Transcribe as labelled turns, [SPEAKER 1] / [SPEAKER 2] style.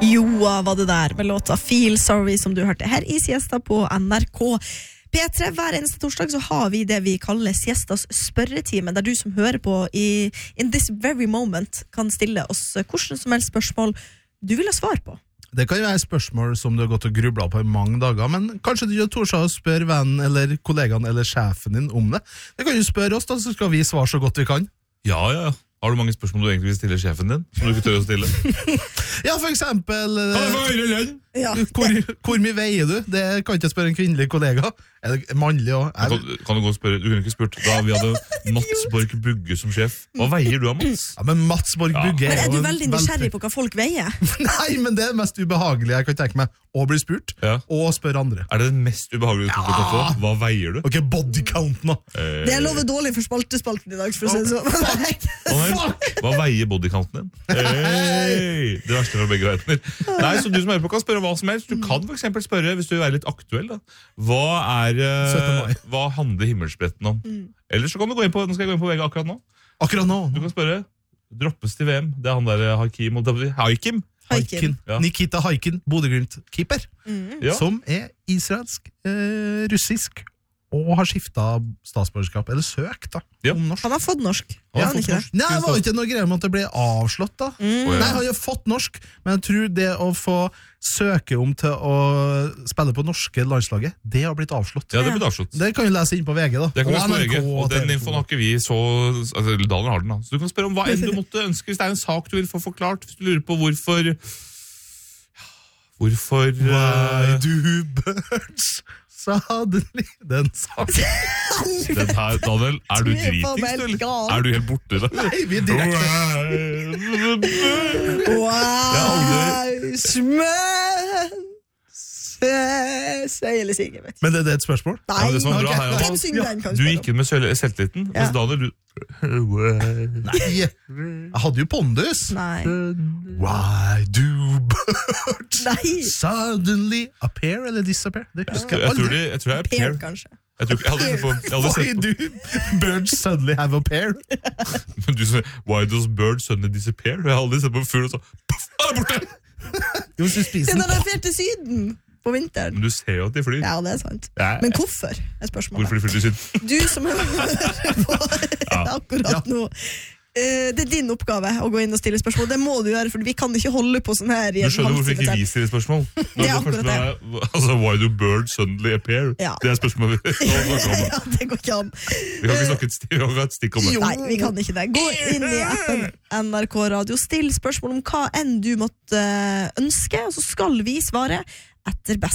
[SPEAKER 1] Joa var det der med låta Feel Sorry som du hørte her i Siesta på NRK P3. Hver eneste torsdag så har vi det vi kaller Siestas spørretime, der du som hører på in this very moment kan stille oss hvordan som helst spørsmål du vil ha svar på.
[SPEAKER 2] Det kan jo være spørsmål som du har gått og grublet på i mange dager, men kanskje du tør å spørre vennen eller kollegaen eller sjefen din om det. Det kan du spørre oss da, så skal vi svare så godt vi kan.
[SPEAKER 3] Ja. Har du mange spørsmål du egentlig vil stille sjefen din, som du ikke tør å stille?
[SPEAKER 2] Ja, for eksempel...
[SPEAKER 3] Kan jeg få høre lønn?
[SPEAKER 1] Ja.
[SPEAKER 2] Hvor mye veier du? Det kan ikke spørre en kvinnelig kollega. Eller mannlig også.
[SPEAKER 3] Kan du gå og spørre? Du kunne ikke spurt. Da vi hadde Mats Borg Bugge som sjef. Hva veier du av Mats?
[SPEAKER 2] Ja, men Mats Borg Bugge
[SPEAKER 1] Men du veldig nysgjerrig på hva folk veier?
[SPEAKER 2] Nei, men det mest ubehagelige jeg kan tenke meg å bli spurt, og spørre andre.
[SPEAKER 3] Det mest ubehagelige du kan få? Hva veier du?
[SPEAKER 2] Ok, body counten da.
[SPEAKER 1] Det lover dårlig for spaltespalten i dag, for å si det sånn.
[SPEAKER 3] Hva veier bodycounten din? Det verste fra begge verdener. Nei, så du som hører på kan spørre hva som helst. Du kan for eksempel spørre, hvis du er litt aktuell da. Hva handler himmelspretten om? Eller så kan du gå inn på, nå skal jeg gå inn på VG akkurat nå.
[SPEAKER 2] Akkurat nå?
[SPEAKER 3] Du kan spørre, droppes til VM. Det er han der Haikim.
[SPEAKER 2] Ja. Nikita Haikin, Bodø-Glimt-keeper, som er israelsk, russisk, og har skiftet statsborgerskap, eller søkt da, om norsk.
[SPEAKER 1] Han har fått norsk.
[SPEAKER 2] Nei, det var ikke noe greier om at det ble avslått da. Nei, han har fått norsk, men jeg tror det å få søke om til å spille på norske landslaget, det har blitt avslått.
[SPEAKER 3] Ja, det har blitt avslått.
[SPEAKER 2] Det kan du lese inn på VG da.
[SPEAKER 3] Det kan du spørre VG, og den infoen har ikke vi så... Altså, Daniel har den da. Så du kan spørre om hva enn du måtte ønske, hvis det er en sak du vil få forklart, hvis du lurer på hvorfor...
[SPEAKER 2] Why do birds suddenly... Den saken.
[SPEAKER 3] Den her, Daniel, er du dritings, eller? Er du helt borte da?
[SPEAKER 2] Nei, vi er direkte.
[SPEAKER 1] Wise men say eller sige, vet jeg.
[SPEAKER 2] Men det er et spørsmål?
[SPEAKER 1] Nei,
[SPEAKER 3] hvem
[SPEAKER 1] synger den?
[SPEAKER 3] Du gikk inn med selvtilliten, mens Daniel...
[SPEAKER 2] Nei, jeg hadde jo pondus.
[SPEAKER 1] Nei.
[SPEAKER 2] Why do birds suddenly appear eller disappear? Det husker jeg aldri.
[SPEAKER 3] Jeg tror det er
[SPEAKER 1] appear, kanskje.
[SPEAKER 2] Why do birds suddenly have a pair?
[SPEAKER 3] Men du sier, why does birds suddenly disappear? Jeg har aldri sett på en fugl og så, puff, er borte!
[SPEAKER 2] Jo, så spiser
[SPEAKER 1] den. Den har fert til syden på vinteren.
[SPEAKER 3] Men du ser jo at de flyr.
[SPEAKER 1] Ja, det er sant. Men hvorfor, er spørsmålet.
[SPEAKER 3] Hvorfor de flyr til syden?
[SPEAKER 1] Du som hører på akkurat nå, det er din oppgave å gå inn og stille spørsmål. Det må du gjøre, for vi kan ikke holde på sånn her i en halvtime.
[SPEAKER 3] Du skjønner hvorfor ikke vi stiller spørsmål?
[SPEAKER 1] Det er akkurat det.
[SPEAKER 3] Altså, why do birds suddenly appear?
[SPEAKER 1] Ja.
[SPEAKER 3] Det er spørsmålet vi snakker om.
[SPEAKER 1] Ja, det går ikke an.
[SPEAKER 3] Vi kan ikke snakke et stikk om det.
[SPEAKER 1] Nei, vi kan ikke det. Gå inn i appen NRK Radio, still spørsmål om hva enn du måtte ønske, og så skal vi svare etter best.